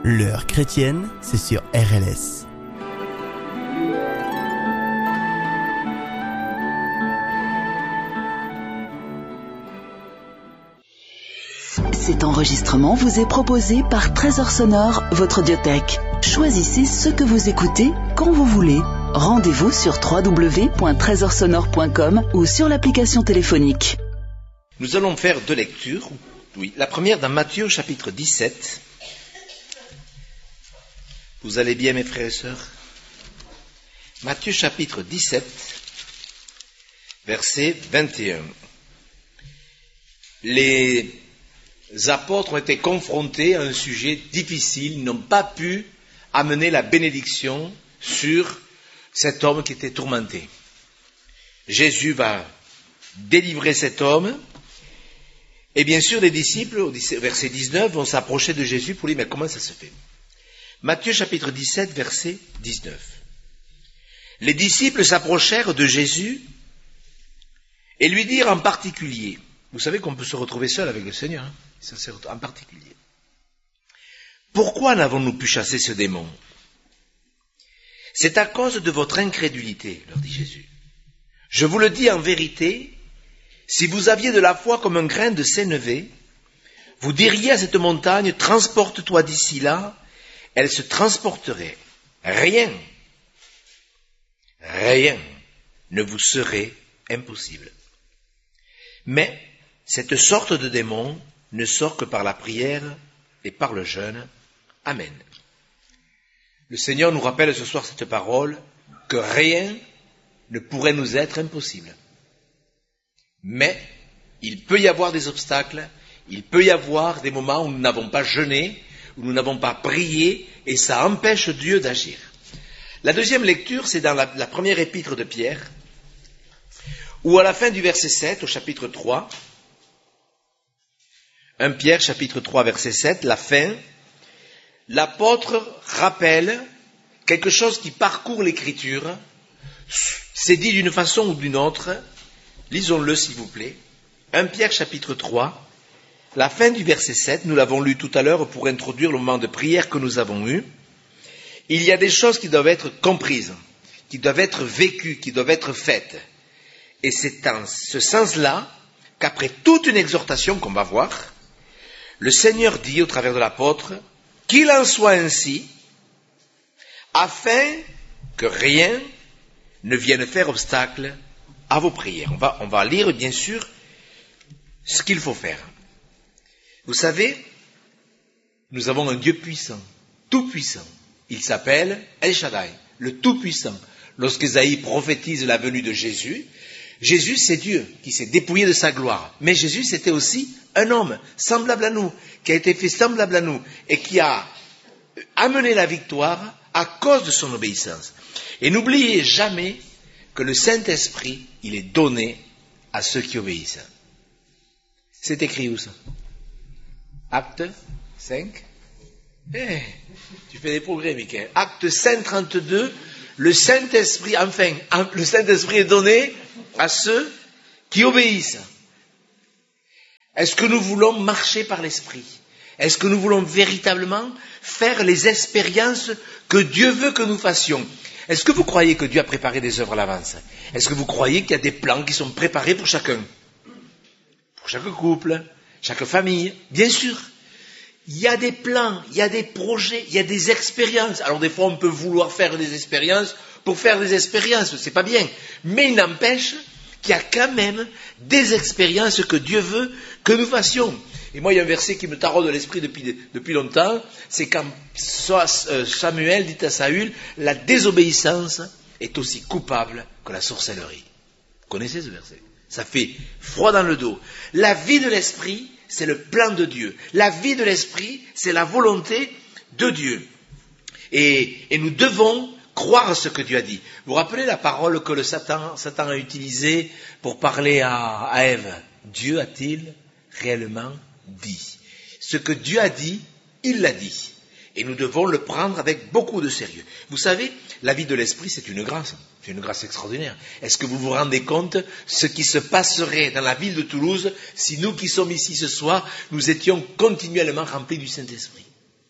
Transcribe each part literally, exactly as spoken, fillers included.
L'heure chrétienne, c'est sur R L S. Cet enregistrement vous est proposé par Trésor Sonore, votre audiothèque. Choisissez ce que vous écoutez quand vous voulez. Rendez-vous sur w w w point trésor sonore point com ou sur l'application téléphonique. Nous allons faire deux lectures. Oui, la première dans Matthieu chapitre dix-sept. Vous allez bien mes frères et sœurs? Matthieu chapitre dix-sept, verset vingt et un. Les apôtres ont été confrontés à un sujet difficile, ils n'ont pas pu amener la bénédiction sur cet homme qui était tourmenté. Jésus va délivrer cet homme, et bien sûr les disciples, au verset dix-neuf, vont s'approcher de Jésus pour lui dire, mais comment ça se fait? Matthieu chapitre dix-sept, verset dix-neuf. Les disciples s'approchèrent de Jésus et lui dirent en particulier, vous savez qu'on peut se retrouver seul avec le Seigneur, hein, ça c'est en particulier. Pourquoi n'avons-nous pu chasser ce démon? C'est à cause de votre incrédulité, leur dit Jésus. Je vous le dis en vérité, si vous aviez de la foi comme un grain de sénévé, vous diriez à cette montagne, transporte-toi d'ici là, elle se transporterait. Rien, rien ne vous serait impossible. Mais cette sorte de démon ne sort que par la prière et par le jeûne. Amen. Le Seigneur nous rappelle ce soir cette parole, que rien ne pourrait nous être impossible. Mais il peut y avoir des obstacles, il peut y avoir des moments où nous n'avons pas jeûné, où nous n'avons pas prié, et ça empêche Dieu d'agir. La deuxième lecture, c'est dans la, la première épître de Pierre, où à la fin du verset sept, au chapitre trois, premier Pierre, chapitre trois, verset sept, la fin, l'apôtre rappelle quelque chose qui parcourt l'Écriture, c'est dit d'une façon ou d'une autre, lisons-le s'il vous plaît, premier Pierre, chapitre trois, la fin du verset sept, nous l'avons lu tout à l'heure pour introduire le moment de prière que nous avons eu. Il y a des choses qui doivent être comprises, qui doivent être vécues, qui doivent être faites. Et c'est en ce sens-là qu'après toute une exhortation qu'on va voir, le Seigneur dit au travers de l'apôtre, qu'il en soit ainsi, afin que rien ne vienne faire obstacle à vos prières. On va, on va lire bien sûr ce qu'il faut faire. Vous savez, nous avons un Dieu puissant, tout puissant. Il s'appelle El Shaddai, le tout puissant. Lorsqu'Ésaïe prophétise la venue de Jésus, Jésus c'est Dieu qui s'est dépouillé de sa gloire. Mais Jésus c'était aussi un homme semblable à nous, qui a été fait semblable à nous et qui a amené la victoire à cause de son obéissance. Et n'oubliez jamais que le Saint-Esprit, il est donné à ceux qui obéissent. C'est écrit où ça? Acte cinq. Eh, tu fais des progrès, Michael. Acte cinq, trente-deux. Le Saint-Esprit, enfin, le Saint-Esprit est donné à ceux qui obéissent. Est-ce que nous voulons marcher par l'Esprit? Est-ce que nous voulons véritablement faire les expériences que Dieu veut que nous fassions? Est-ce que vous croyez que Dieu a préparé des œuvres à l'avance? Est-ce que vous croyez qu'il y a des plans qui sont préparés pour chacun? Pour chaque couple, chaque famille? Bien sûr. Il y a des plans, il y a des projets, il y a des expériences. Alors des fois on peut vouloir faire des expériences pour faire des expériences, c'est pas bien. Mais il n'empêche qu'il y a quand même des expériences que Dieu veut que nous fassions. Et moi il y a un verset qui me taraude l'esprit depuis, depuis longtemps, c'est quand Samuel dit à Saül, la désobéissance est aussi coupable que la sorcellerie. Vous connaissez ce verset? Ça fait froid dans le dos. La vie de l'esprit, c'est le plan de Dieu. La vie de l'esprit, c'est la volonté de Dieu. Et, et nous devons croire ce que Dieu a dit. Vous vous rappelez la parole que le Satan, Satan a utilisée pour parler à, à Ève? Dieu a-t-il réellement dit? Ce que Dieu a dit, il l'a dit. Et nous devons le prendre avec beaucoup de sérieux. Vous savez, la vie de l'esprit, c'est une grâce. C'est une grâce extraordinaire. Est-ce que vous vous rendez compte ce qui se passerait dans la ville de Toulouse si nous qui sommes ici ce soir, nous étions continuellement remplis du Saint-Esprit?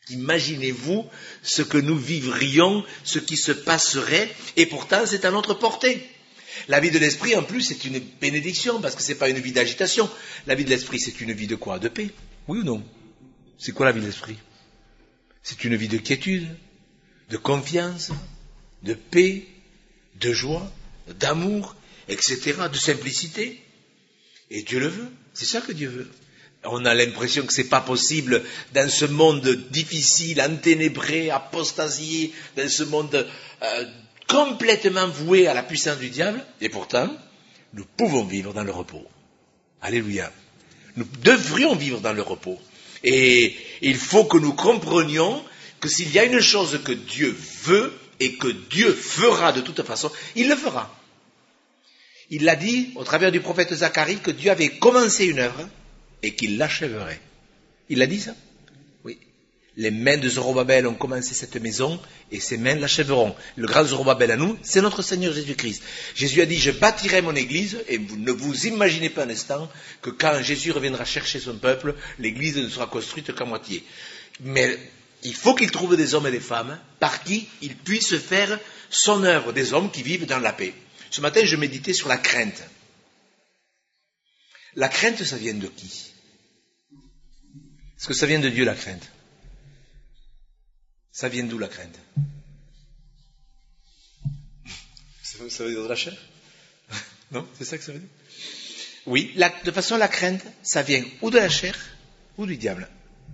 Imaginez-vous ce que nous vivrions, ce qui se passerait, et pourtant c'est à notre portée. La vie de l'esprit, en plus, c'est une bénédiction, parce que ce n'est pas une vie d'agitation. La vie de l'esprit, c'est une vie de quoi? De paix. Oui ou non? C'est quoi la vie de l'esprit? C'est une vie de quiétude, de confiance, de paix, de joie, d'amour, et cetera, de simplicité. Et Dieu le veut. C'est ça que Dieu veut. On a l'impression que ce n'est pas possible dans ce monde difficile, enténébré, apostasié, dans ce monde euh, complètement voué à la puissance du diable. Et pourtant, nous pouvons vivre dans le repos. Alléluia. Nous devrions vivre dans le repos. Et il faut que nous comprenions que s'il y a une chose que Dieu veut et que Dieu fera de toute façon, il le fera. Il l'a dit au travers du prophète Zacharie que Dieu avait commencé une œuvre et qu'il l'achèverait. Il l'a dit ça? Oui. Les mains de Zorobabel ont commencé cette maison et ses mains l'achèveront. Le grand Zorobabel à nous, c'est notre Seigneur Jésus-Christ. Jésus a dit, je bâtirai mon église, et vous ne vous imaginez pas un instant que quand Jésus reviendra chercher son peuple, l'église ne sera construite qu'à moitié. Mais il faut qu'il trouve des hommes et des femmes par qui il puisse faire son œuvre, des hommes qui vivent dans la paix. Ce matin, je méditais sur la crainte. La crainte, ça vient de qui? Est-ce que ça vient de Dieu, la crainte? Ça vient d'où, la crainte? Ça veut dire de la chair? Non? C'est ça que ça veut dire? Oui, la, de toute façon, la crainte, ça vient ou de la chair, ou du diable.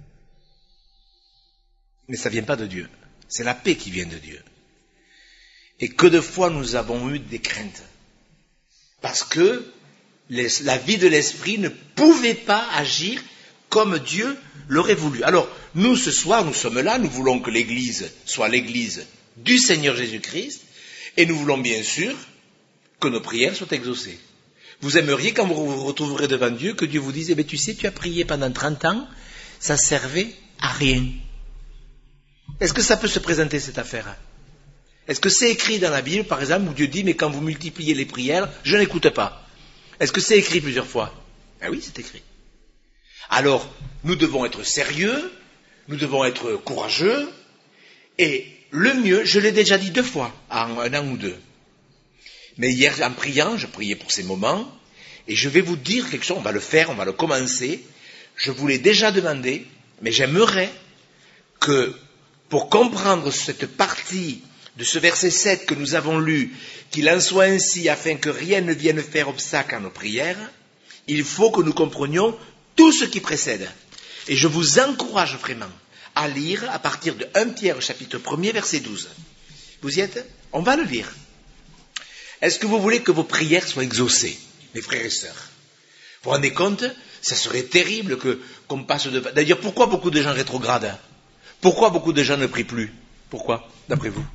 Mais ça ne vient pas de Dieu. C'est la paix qui vient de Dieu. Et que de fois nous avons eu des craintes. Parce que les, la vie de l'esprit ne pouvait pas agir comme Dieu l'aurait voulu. Alors, nous, ce soir, nous sommes là, nous voulons que l'Église soit l'Église du Seigneur Jésus-Christ, et nous voulons bien sûr que nos prières soient exaucées. Vous aimeriez, quand vous vous retrouverez devant Dieu, que Dieu vous dise, eh bien, tu sais, tu as prié pendant trente ans, ça servait à rien. Est-ce que ça peut se présenter, cette affaire? Est-ce que c'est écrit dans la Bible, par exemple, où Dieu dit, mais quand vous multipliez les prières, je n'écoute pas? Est-ce que c'est écrit plusieurs fois? Ah oui, c'est écrit. Alors, nous devons être sérieux, nous devons être courageux, et le mieux, je l'ai déjà dit deux fois, en un an ou deux. Mais hier, en priant, je priais pour ces moments, et je vais vous dire quelque chose, on va le faire, on va le commencer. Je vous l'ai déjà demandé, mais j'aimerais que, pour comprendre cette partie de ce verset sept que nous avons lu, qu'il en soit ainsi afin que rien ne vienne faire obstacle à nos prières, il faut que nous comprenions tout ce qui précède. Et je vous encourage vraiment à lire à partir de premier Pierre chapitre premier verset douze. Vous y êtes? On va le lire. Est-ce que vous voulez que vos prières soient exaucées, mes frères et sœurs? Vous vous rendez compte? Ça serait terrible que, qu'on passe de... D'ailleurs, pourquoi beaucoup de gens rétrogradent? Pourquoi beaucoup de gens ne prient plus? Pourquoi, d'après vous?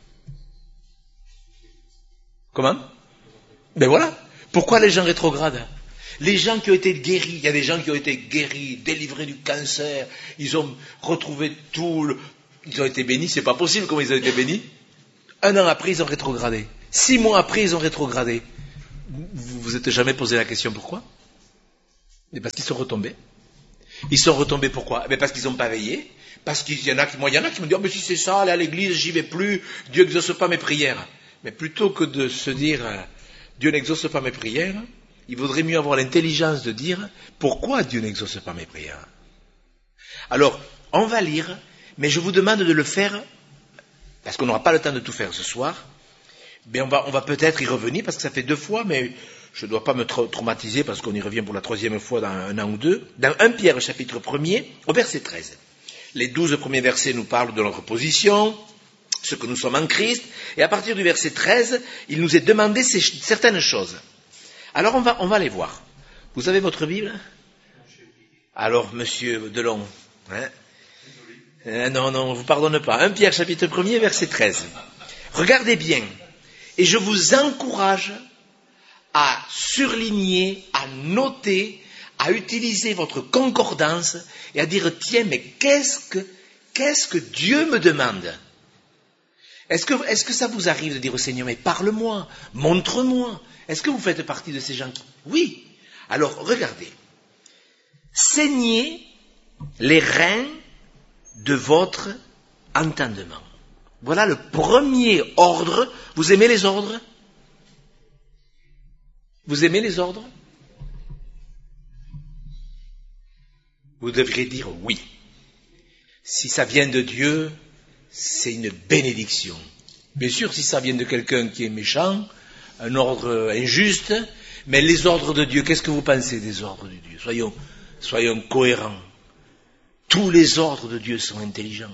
Comment? Ben voilà. Pourquoi les gens rétrogradent? Les gens qui ont été guéris, il y a des gens qui ont été guéris, délivrés du cancer, ils ont retrouvé tout, le... ils ont été bénis, c'est pas possible comment ils ont été bénis. Un an après, ils ont rétrogradé. Six mois après, ils ont rétrogradé. Vous vous êtes jamais posé la question pourquoi? Mais parce qu'ils sont retombés. Ils sont retombés pourquoi? Mais parce qu'ils n'ont pas veillé. Parce qu'il y en a qui, moi, il y en a qui me disent, oh, mais si c'est ça, aller à l'église, j'y vais plus, Dieu n'exauce pas mes prières. Mais plutôt que de se dire, Dieu n'exauce pas mes prières, il vaudrait mieux avoir l'intelligence de dire, pourquoi Dieu n'exauce pas mes prières? Alors, on va lire, mais je vous demande de le faire, parce qu'on n'aura pas le temps de tout faire ce soir, mais on va, on va peut-être y revenir, parce que ça fait deux fois, mais je ne dois pas me tra- traumatiser, parce qu'on y revient pour la troisième fois dans un an ou deux, dans premier Pierre chapitre premier, au verset treize. Les douze premiers versets nous parlent de notre position, ce que nous sommes en Christ, et à partir du verset treize, il nous est demandé ces, certaines choses. Alors on va, on va les voir. Vous avez votre Bible? Alors, monsieur Delon, hein? euh, non, non, on ne vous pardonne pas. premier Pierre chapitre premier, verset treize. Regardez bien, et je vous encourage à surligner, à noter, à utiliser votre concordance et à dire, tiens, mais qu'est-ce que, qu'est-ce que Dieu me demande? Est-ce que, est-ce que ça vous arrive de dire au Seigneur, mais parle-moi, montre-moi? Est-ce que vous faites partie de ces gens qui... Oui. Alors, regardez. Saignez les reins de votre entendement. Voilà le premier ordre. Vous aimez les ordres? Vous aimez les ordres? Vous devriez dire oui. Si ça vient de Dieu, c'est une bénédiction. Bien sûr, si ça vient de quelqu'un qui est méchant, un ordre injuste, mais les ordres de Dieu, qu'est-ce que vous pensez des ordres de Dieu? Soyons, soyons cohérents. Tous les ordres de Dieu sont intelligents.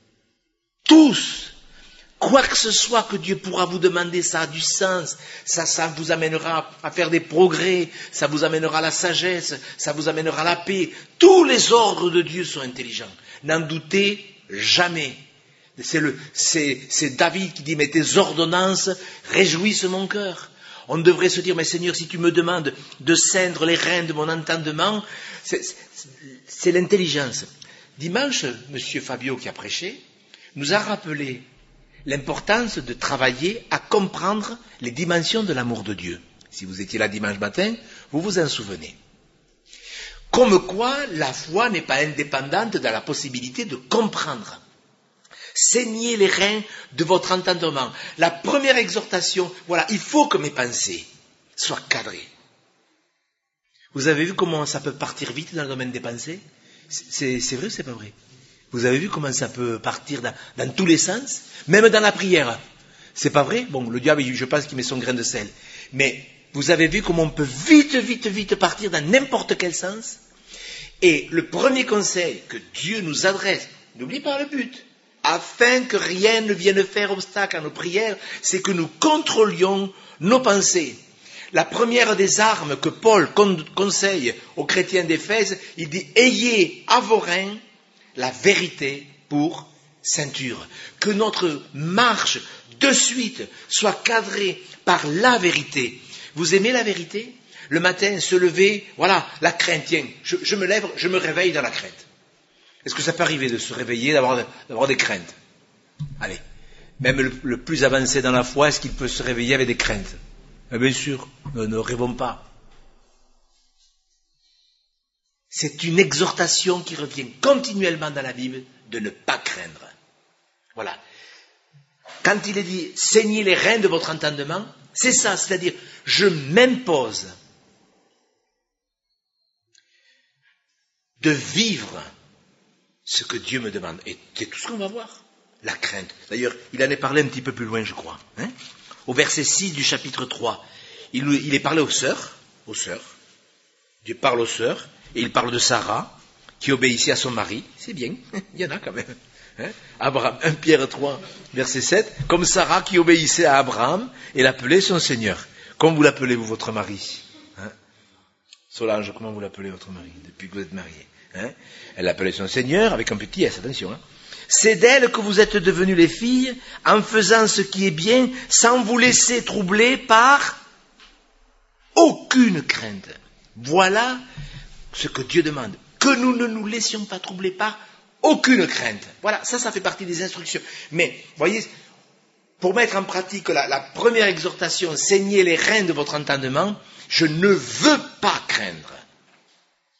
Tous. Quoi que ce soit que Dieu pourra vous demander, ça a du sens, ça, ça vous amènera à faire des progrès, ça vous amènera à la sagesse, ça vous amènera à la paix. Tous les ordres de Dieu sont intelligents. N'en doutez jamais. C'est, le, c'est, c'est David qui dit, mais tes ordonnances réjouissent mon cœur. On devrait se dire, mais Seigneur, si tu me demandes de ceindre les reins de mon entendement, c'est, c'est, c'est l'intelligence. Dimanche, M. Fabio qui a prêché, nous a rappelé l'importance de travailler à comprendre les dimensions de l'amour de Dieu. Si vous étiez là dimanche matin, vous vous en souvenez. Comme quoi, la foi n'est pas indépendante de la possibilité de comprendre. Saignez les reins de votre entendement. La première exhortation, voilà, il faut que mes pensées soient cadrées. Vous avez vu comment ça peut partir vite dans le domaine des pensées? C'est, c'est vrai ou c'est pas vrai? Vous avez vu comment ça peut partir dans, dans tous les sens? Même dans la prière. C'est pas vrai? Bon, le diable, je pense qu'il met son grain de sel. Mais vous avez vu comment on peut vite, vite, vite partir dans n'importe quel sens? Et le premier conseil que Dieu nous adresse, n'oubliez pas le but, afin que rien ne vienne faire obstacle à nos prières, c'est que nous contrôlions nos pensées. La première des armes que Paul con- conseille aux chrétiens d'Éphèse, il dit « Ayez à vos reins la vérité pour ceinture. » Que notre marche de suite soit cadrée par la vérité. Vous aimez la vérité? Le matin, se lever, voilà, la crainte, tiens, je, je me lève, je me réveille dans la crainte. Est-ce que ça peut arriver de se réveiller, d'avoir, d'avoir des craintes? Allez, même le, le plus avancé dans la foi, est-ce qu'il peut se réveiller avec des craintes? Mais bien sûr, ne, ne rêvons pas. C'est une exhortation qui revient continuellement dans la Bible de ne pas craindre. Voilà. Quand il est dit « saignez les reins de votre entendement », c'est ça, c'est-à-dire je m'impose de vivre ce que Dieu me demande. Et c'est tout ce qu'on va voir, la crainte. D'ailleurs, il en est parlé un petit peu plus loin, je crois. Hein, au verset six du chapitre trois, il, il est parlé aux sœurs, aux sœurs. Dieu parle aux sœurs, et il parle de Sarah, qui obéissait à son mari. C'est bien, il y en a quand même. Hein, Abraham, un Pierre trois, verset sept, comme Sarah qui obéissait à Abraham et l'appelait son Seigneur. Comme vous l'appelez, vous, votre mari? Hein, Solange, comment vous l'appelez, votre mari, depuis que vous êtes mariés? Hein, elle l'appelait son Seigneur, avec un petit S, attention. Hein. C'est d'elle que vous êtes devenues les filles, en faisant ce qui est bien, sans vous laisser troubler par aucune crainte. Voilà ce que Dieu demande. Que nous ne nous laissions pas troubler par aucune crainte. Voilà, ça, ça fait partie des instructions. Mais, voyez, pour mettre en pratique la, la première exhortation, saignez les reins de votre entendement, je ne veux pas craindre.